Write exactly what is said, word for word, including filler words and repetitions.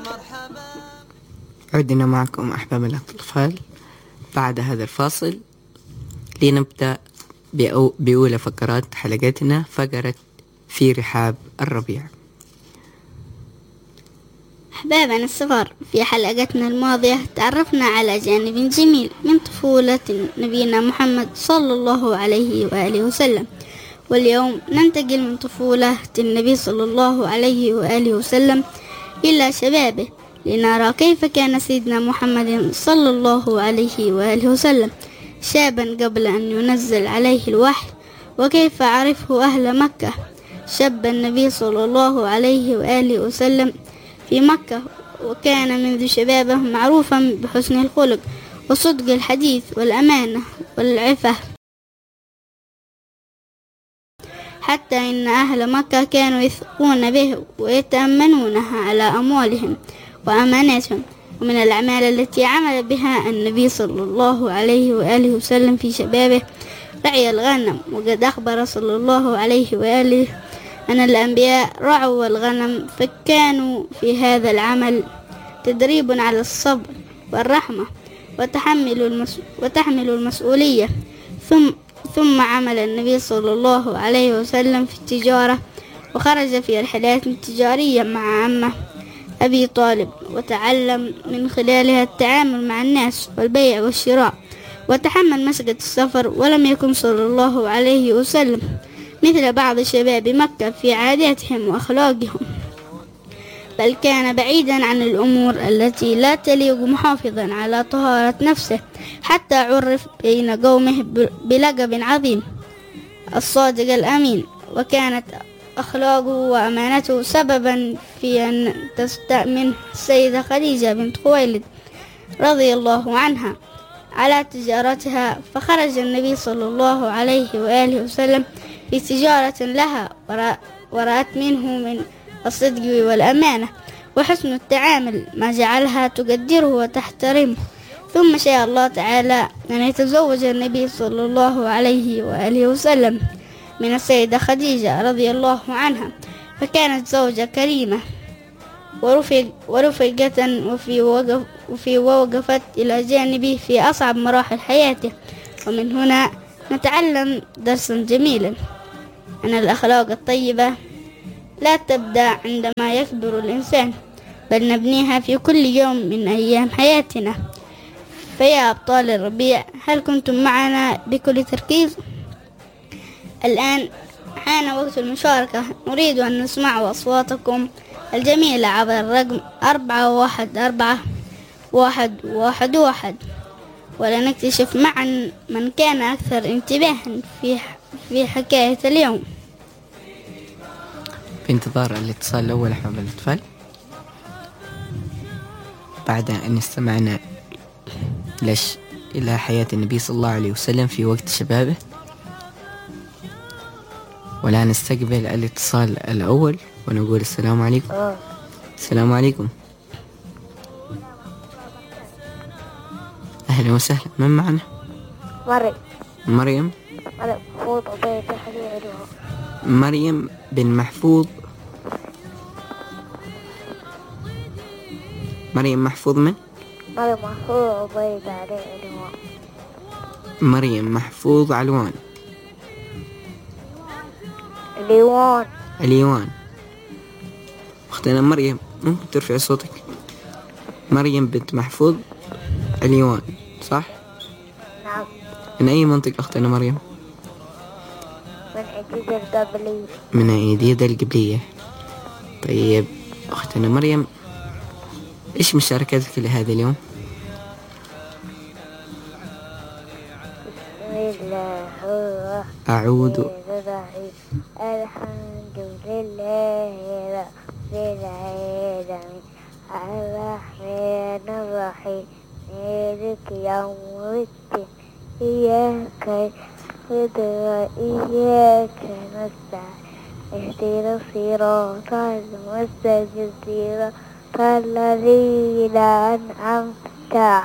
عدنا معكم أحباب الأطفال بعد هذا الفاصل لنبدأ بأو بأولى فقرات حلقتنا، فقرة في رحاب الربيع. أحبابنا الصغار، في حلقتنا الماضية تعرفنا على جانب جميل من طفولة نبينا محمد صلى الله عليه وآله وسلم، واليوم ننتقل من طفولة النبي صلى الله عليه وآله وسلم إلى شبابه لنرى كيف كان سيدنا محمد صلى الله عليه وآله وسلم شابا قبل أن ينزل عليه الوحي، وكيف عرفه أهل مكة. شاب النبي صلى الله عليه وآله وسلم في مكة، وكان منذ شبابه معروفا بحسن الخلق وصدق الحديث والأمانة والعفة، حتى إن أهل مكة كانوا يثقون به ويتأمنونها على أموالهم وأماناتهم. ومن الأعمال التي عمل بها النبي صلى الله عليه وآله وسلم في شبابه رعي الغنم، وقد أخبر صلى الله عليه وآله أن الأنبياء رعوا الغنم، فكانوا في هذا العمل تدريب على الصبر والرحمة وتحمل, المس... وتحمل المسؤولية. ثم ثم عمل النبي صلى الله عليه وسلم في التجارة، وخرج في رحلات تجارية مع عمه أبي طالب، وتعلم من خلالها التعامل مع الناس والبيع والشراء، وتحمل مسكة السفر. ولم يكن صلى الله عليه وسلم مثل بعض شباب مكة في عاداتهم وأخلاقهم، بل كان بعيدا عن الأمور التي لا تليق، محافظا على طهارة نفسه، حتى عرف بين قومه بلقب عظيم الصادق الأمين. وكانت أخلاقه وأمانته سببا في أن تستأمن السيدة خديجة بنت خويلد رضي الله عنها على تجارتها، فخرج النبي صلى الله عليه وآله وسلم في تجارة لها، ورأت منه من الصدق والأمانة وحسن التعامل ما جعلها تقدره وتحترمه. ثم شاء الله تعالى أن يتزوج النبي صلى الله عليه وآله وسلم من السيدة خديجة رضي الله عنها، فكانت زوجة كريمة ورفق ورفقة وفي وقف وفي وقفت إلى جانبه في أصعب مراحل حياته. ومن هنا نتعلم درسا جميلا، أن الأخلاق الطيبة لا تبدأ عندما يكبر الإنسان، بل نبنيها في كل يوم من أيام حياتنا. فيا أبطال الربيع، هل كنتم معنا بكل تركيز؟ الآن حان وقت المشاركة، نريد أن نسمع أصواتكم الجميلة عبر الرقم أربعة واحد أربعة واحد واحد واحد، ولنكتشف معا من كان أكثر انتباها في في حكاية اليوم. في انتظار الاتصال الأول أحباب الأطفال، بعد أن استمعنا لش إلى حياة النبي صلى الله عليه وسلم في وقت شبابه، ولا نستقبل الاتصال الأول ونقول السلام عليكم. أوه. السلام عليكم، أهلا وسهلا. من معنا؟ مريم. مريم محفوظ عبيد علوان. مريم بن محفوظ. مريم محفوظ من؟ مريم محفوظ عبيد علوان. مريم محفوظ علوان. اليوان. اليوان. أختنا مريم، ممكن ترفع صوتك؟ مريم بنت محفوظ اليوان، صح؟ نعم. من أي منطقة أختنا مريم؟ من عديدة القبلية. من عديدة القبلية. طيب أختنا مريم، إيش مشاركتك لهذا اليوم؟ بسم الله الرحمن أعوذ الرحيم. الحمد لله رب العالمين الرحمن الرحيم مالك يوم الدين إياك نعبد وإياك نستعين اهدنا الصراط المستقيم صراط الذين أنعمت